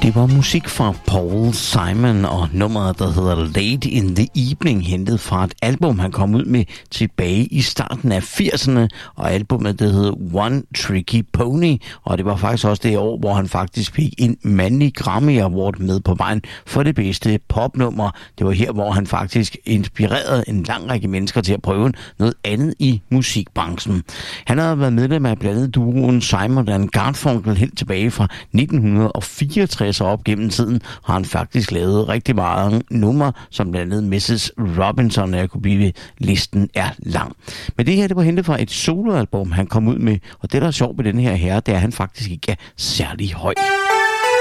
Det var musik fra Paul Simon og nummeret, der hedder Late in the Evening, hentet fra et album, han kom ud med tilbage i starten af 80'erne, og albumet, det hedder One Tricky Pony, og det var faktisk også det år, hvor han faktisk fik en mandlig Grammy Award med på vejen for det bedste popnummer. Det var her, hvor han faktisk inspirerede en lang række mennesker til at prøve noget andet i musikbranchen. Han har været medlem af blandt andet duoen Simon & Garfunkel helt tilbage fra 1964, og op gennem tiden har han faktisk lavet rigtig mange numre, som blandt andet Mrs. Robinson, og jeg kunne blive ved, listen er lang. Men det her, det var hentet fra et soloalbum, han kom ud med, og det, der er sjovt ved den her herre, det er, at han faktisk ikke er særlig høj.